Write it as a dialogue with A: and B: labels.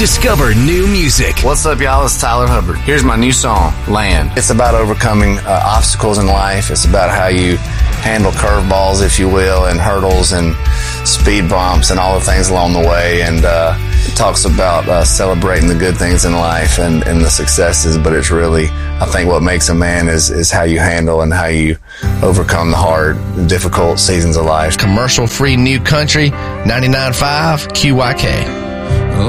A: Discover new music.
B: What's up, y'all? It's Tyler Hubbard. Here's my new song, Land. It's about overcoming obstacles in life. It's about how you handle curveballs, if you will, and hurdles and speed bumps and all the things along the way. And it talks about celebrating the good things in life and the successes, but it's really, I think what makes a man is how you handle and how you overcome the hard, difficult seasons of life.
C: Commercial-free new country, 99.5 QYK.